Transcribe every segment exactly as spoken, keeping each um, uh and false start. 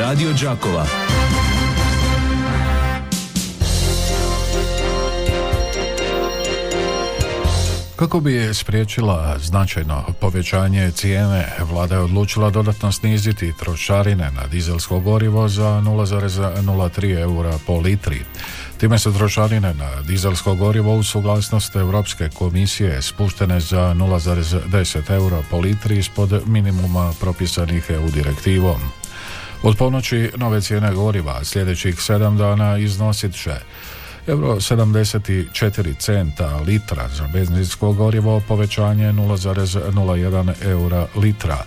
Radio Đakova. Kako bi spriječila značajno povećanje cijene, vlada je odlučila dodatno sniziti trošarine na dizelsko gorivo za nula zarez nula tri eura po litri. Time su trošarine na dizelsko gorivo uz suglasnost Europske komisije spuštene za nula zarez deset eura po litri ispod minimuma propisanih E U direktivom. Od ponoći nove cijene goriva sljedećih sedam dana iznosit će euro sedamdeset četiri centa litra za benzinsko gorivo, povećanje nula zarez nula jedan eura litra.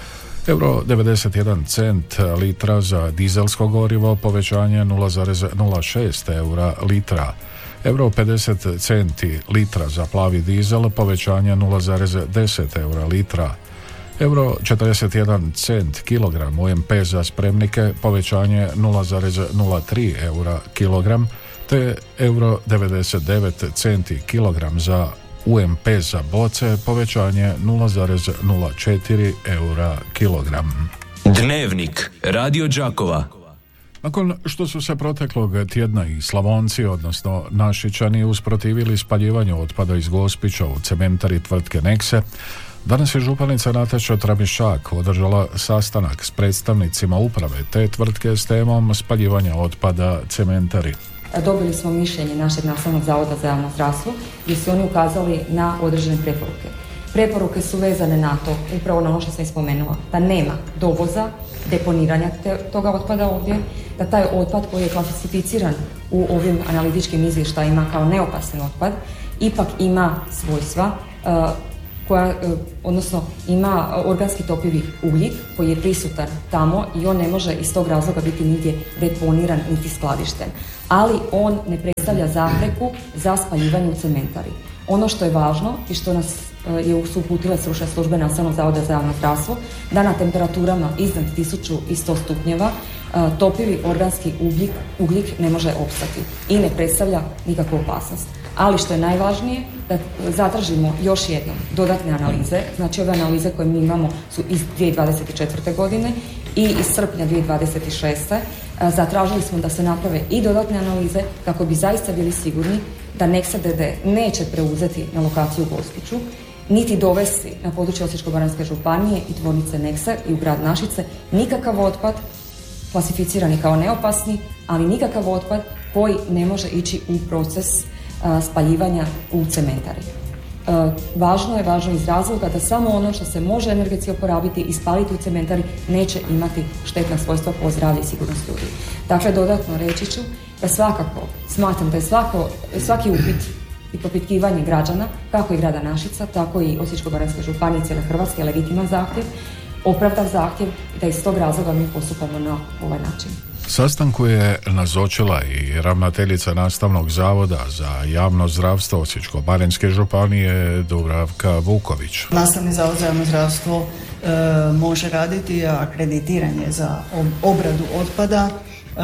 Euro devedeset jedan cent litra za dizelsko gorivo, povećanje nula zarez nula šest eura litra. Euro pedeset centi litra za plavi dizel, povećanje nula zarez deset eura litra. Euro četrdeset jedan cent kilogram U M P za spremnike, povećanje nula zarez nula tri eura kilogram, te euro devedeset devet centi kilogram za U M P za boce, povećanje nula zarez nula četiri eura kilogram. Dnevnik Radio Đakova. Nakon što su se proteklog tjedna i Slavonci, odnosno Našičani, usprotivili spaljivanju otpada iz Gospića u cementari tvrtke Nexe, danas je županica Nataša Tramišak održala sastanak s predstavnicima uprave te tvrtke s temom spaljivanja otpada cementari. Dobili smo mišljenje našeg Nastavnog zavoda za javno zdravstvo gdje su oni ukazali na određene preporuke. Preporuke su vezane na to, upravo na ono što sam spomenula, da nema dovoza, deponiranja te, toga otpada ovdje, da taj otpad koji je klasificiran u ovim analitičkim izvještajima kao neopasan otpad, ipak ima svojstva, uh, koja, uh, odnosno ima organski topivi ugljik koji je prisutan tamo i on ne može iz tog razloga biti nigdje deponiran niti skladišten. Ali on ne predstavlja zapreku za spaljivanje u cementari. Ono što je važno i što nas je uputila stručna služba Nastavnog zavoda za javno zdravstvo, da na temperaturama iznad tisuću sto stupnjeva topivi organski ugljik, ugljik ne može opstati i ne predstavlja nikakvu opasnost. Ali što je najvažnije, da zatražimo još jednom dodatne analize, znači ove analize koje mi imamo su iz dvije tisuće dvadeset četvrte. godine i iz srpnja dvije tisuće dvadeset šeste. Zatražili smo da se naprave i dodatne analize kako bi zaista bili sigurni da Nexa D D neće preuzeti na lokaciju u Gospiću, niti dovesti na područje Osječko-baranjske županije i tvornice Nexa i u grad Našice nikakav otpad klasificirani kao neopasni, ali nikakav otpad koji ne može ići u proces a, spaljivanja u cementari. E, važno je, važno iz razloga da samo ono što se može energetski oporabiti i spaliti u cementari neće imati štetna svojstva po zdravlje i sigurnost ljudi. Dakle, dodatno reći ću da svakako smatram da je svako, svaki upit i propitkivanje građana, kako i grada Našica, tako i Osječko-baranjske županije i cijele Hrvatske, legitiman zahtjev, opravdan zahtjev, da iz tog razloga mi postupamo na ovaj način. Sastanku je nazočila i ravnateljica Nastavnog zavoda za javno zdravstvo Osječko-baranjske županije Dubravka Vuković. Nastavni zavod za javno zdravstvo e, može raditi akreditiranje za obradu otpada. E,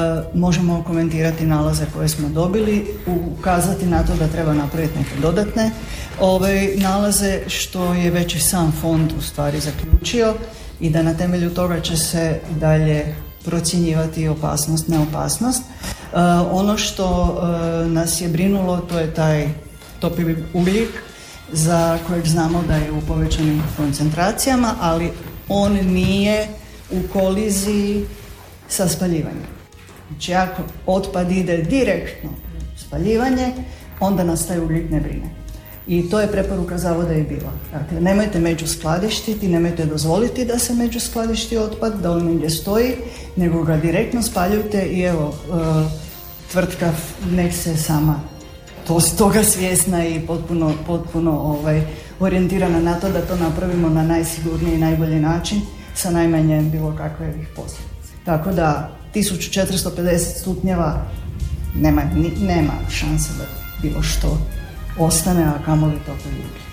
možemo komentirati nalaze koje smo dobili, ukazati na to da treba napraviti neke dodatne ove nalaze, što je već i sam fond u stvari zaključio, i da na temelju toga će se dalje procjenjivati opasnost, neopasnost. E, ono što e, nas je brinulo, to je taj topivi ugljik za kojeg znamo da je u povećanim koncentracijama, ali on nije u koliziji sa spaljivanjem. Znači, ako otpad ide direktno u spaljivanje, onda nas taj ugljik ne brine. I to je preporuka zavoda i bila. Dakle, nemojte među skladištiti, nemojte dozvoliti da se među skladišti otpad, da on negdje stoji, nego ga direktno spaljujte i evo, uh, tvrtka Nexa je sama to, toga svjesna i potpuno, potpuno ovaj, orijentirana na to da to napravimo na najsigurniji i najbolji način sa najmanje bilo kakvih posljedica. Tako da tisuću četiristo pedeset stupnjeva nema, nema šanse da bilo što ostane, a kamoli topivi ugljik.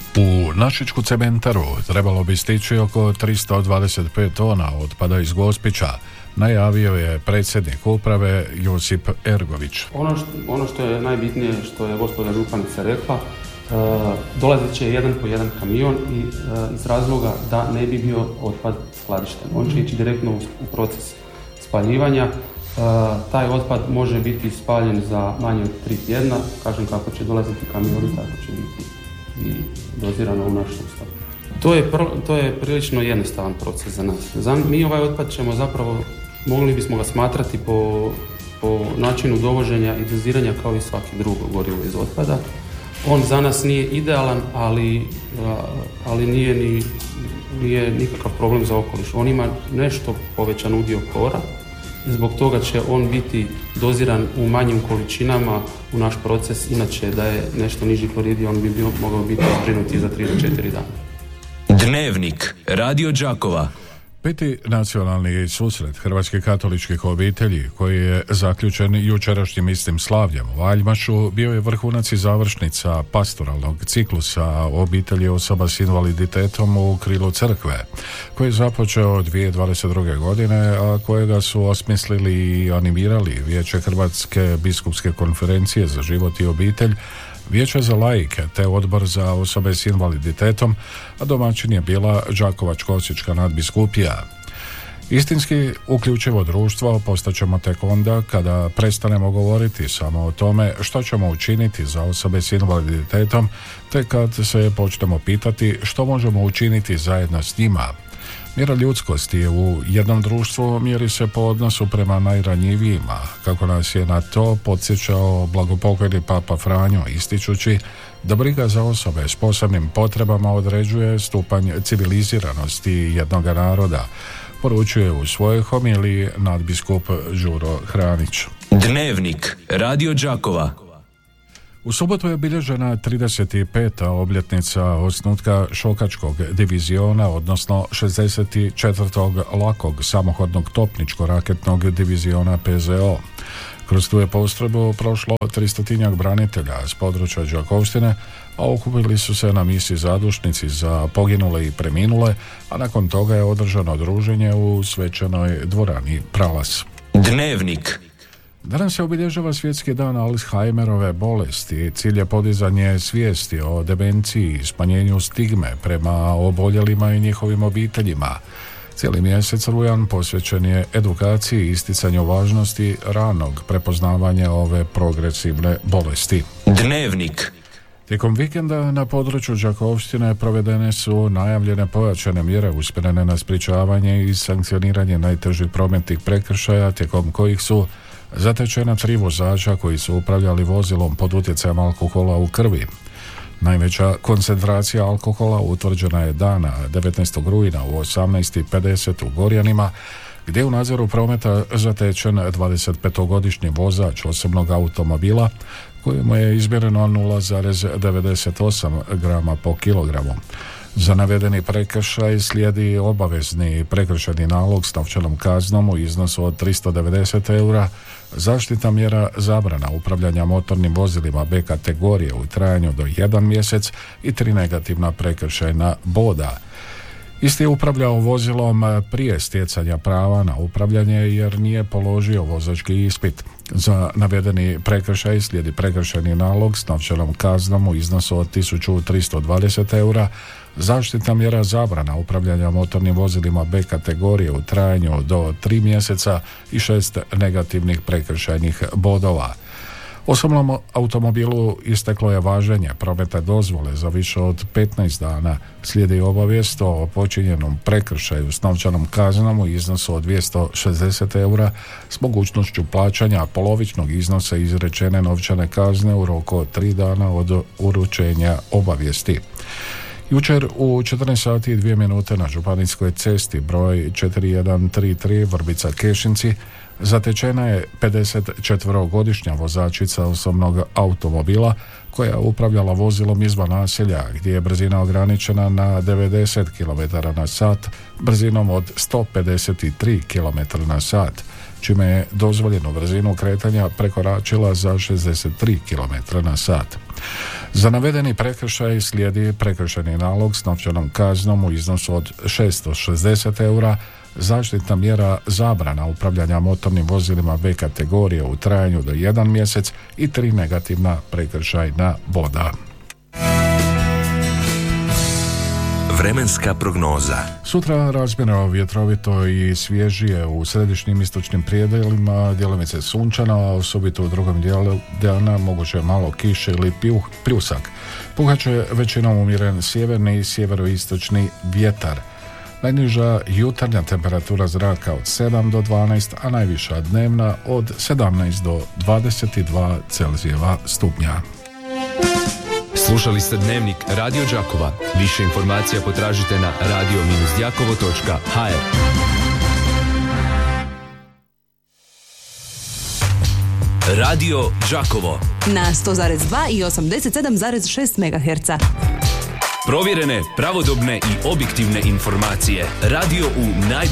U Našičku cementaru trebalo bi stići oko tristo dvadeset pet tona otpada iz Gospića, najavio je predsjednik uprave Josip Ergović. Ono što, ono što je najbitnije, što je gospođa županica rekla, uh, dolazit će jedan po jedan kamion i uh, iz razloga da ne bi bio otpad skladišten. On će ići direktno u, u proces spaljivanja. E, taj otpad može biti spaljen za manje od tri tjedna. Kažem, kako će dolaziti kamioni, tako će biti i dozirano u naš sustav. To je, pr- to je prilično jednostavan proces za nas. Za, mi ovaj otpad ćemo zapravo, mogli bismo ga smatrati po, po načinu dovoženja i doziranja kao i svaki drugo gorivo iz otpada. On za nas nije idealan, ali, ali nije, ni, nije nikakav problem za okoliš. On ima nešto povećan udio klora i zbog toga će on biti doziran u manjim količinama u naš proces. Inače, da je nešto niži kloridi, on bi bio, mogao biti zbrinuti za tri do četiri dana. Dnevnik Radio Đakova. Peti nacionalni susret hrvatskih katoličkih obitelji, koji je zaključen jučerašnjim istim slavljem u Aljmašu, bio je vrhunac i završnica pastoralnog ciklusa obitelji osoba s invaliditetom u krilu crkve, koji je započeo dvije tisuće dvadeset druge. godine, a kojega su osmislili i animirali Vijeće Hrvatske biskupske konferencije za život i obitelj, Vijeće za laike te Odbor za osobe s invaliditetom, a domaćin je bila Đakovačko-osječka nadbiskupija. Istinski uključivo društvo postaćemo tek onda kada prestanemo govoriti samo o tome što ćemo učiniti za osobe s invaliditetom, te kad se počnemo pitati što možemo učiniti zajedno s njima. Mjera ljudskosti u jednom društvu mjeri se po odnosu prema najranjivijima, kako nas je na to podsjećao blagopokojni Papa Franjo, ističući da briga za osobe s posebnim potrebama određuje stupanj civiliziranosti jednog naroda, poručuje u svojoj homiliji nadbiskup Đuro Hranić. Dnevnik Radio Đakova. U subotu je obilježena trideset peta obljetnica osnutka Šokačkog diviziona, odnosno šezdeset četvrtog lakog samohodnog topničko-raketnog diviziona P Z O. Kroz tu je postrojbu prošlo tristotinjak branitelja s područja Đakovštine, a okupili su se na misi zadušnici za poginule i preminule, a nakon toga je održano druženje u svečanoj dvorani Pralas. Dnevnik. Danas se obilježava svjetski dan Alzheimerove bolesti. Cilj je podizanje svijesti o demenciji i smanjenju stigme prema oboljelima i njihovim obiteljima. Cijeli mjesec rujan posvećen je edukaciji i isticanju važnosti ranog prepoznavanja ove progresivne bolesti. Dnevnik. Tijekom vikenda na području Đakovštine provedene su najavljene pojačane mjere usmjerene na sprječavanje i sankcioniranje najtežih prometnih prekršaja, tijekom kojih su zatečena tri vozača koji su upravljali vozilom pod utjecajem alkohola u krvi. Najveća koncentracija alkohola utvrđena je dana devetnaestog rujna u osamnaest i pedeset u Gorjanima, gdje je u nadzoru prometa zatečen dvadesetpetogodišnji vozač osobnog automobila kojemu je izmjereno nula zarez devedeset osam grama po kilogramu. Za navedeni prekršaj slijedi obavezni prekršajni nalog s novčanom kaznom u iznosu od tristo devedeset eura, zaštitna mjera zabrana upravljanja motornim vozilima B kategorije u trajanju do jedan mjesec i tri negativna prekršajna boda. Isti je upravljao vozilom prije stjecanja prava na upravljanje jer nije položio vozački ispit. Za navedeni prekršaj slijedi prekršajni nalog s novčanom kaznom u iznosu od tisuću tristo dvadeset eura, zaštitna mjera zabrana upravljanja motornim vozilima B kategorije u trajanju do tri mjeseca i šest negativnih prekršajnih bodova. Osobnom automobilu isteklo je važenje prometne dozvole za više od petnaest dana. Slijedi obavijest o počinjenom prekršaju s novčanom kaznom u iznosu od dvjesto šezdeset eura s mogućnošću plaćanja polovičnog iznosa izrečene novčane kazne u roku od tri dana od uručenja obavijesti. Jučer u četrnaest sati i dvije minute na županijskoj cesti broj četiri jedan tri tri Vrbica Kešinci zatečena je pedesetčetverogodišnja vozačica osobnog automobila koja je upravljala vozilom izvan naselja gdje je brzina ograničena na devedeset kilometara na sat brzinom od sto pedeset tri kilometra na sat, čime je dozvoljenu brzinu kretanja prekoračila za šezdeset tri kilometra na sat. Za navedeni prekršaj slijedi prekršajni nalog s novčanom kaznom u iznosu od šesto šezdeset eura, zaštitna mjera zabrana upravljanja motornim vozilima B kategorije u trajanju do jedan mjesec i tri negativna prekršajna boda. Vremenska prognoza. Sutra razmjerno vjetrovito i svježije u središnjim istočnim prijedelima, djelomice sunčano, a osobito u drugom dijelu dana moguće malo kiše ili pijuh, pljusak. Puhaće većinom umjeren sjeverni i sjeveroistočni vjetar. Najniža jutarnja temperatura zraka od sedam do dvanaest, a najviša dnevna od sedamnaest do dvadeset dva Celzijeva stupnja. Slušali ste Dnevnik Radio Đakova. Više informacija potražite na radio dash đakovo točka ha er. Radio Đakovo na sto zarez dva i osamdeset sedam zarez šest megaherca. Provjerene, pravodobne i objektivne informacije. Radio u naj